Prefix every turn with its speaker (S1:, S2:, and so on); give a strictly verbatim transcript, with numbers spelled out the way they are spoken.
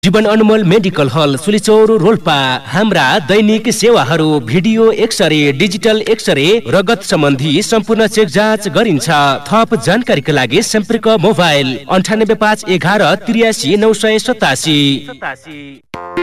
S1: जीवन अनमोल मेडिकल हल सुलिचौर रोल्पा। हाम्रा दैनिक सेवाहरू भिडियो एक्सरे, डिजिटल एक्सरे, रगत सम्बन्धी सम्पूर्ण चेक जाँच गरिन्छ। थप जानकारीका लागि सम्पर्क मोबाइल अन्ठानब्बे पाँच एघार त्रियासी नौ सय सतासी।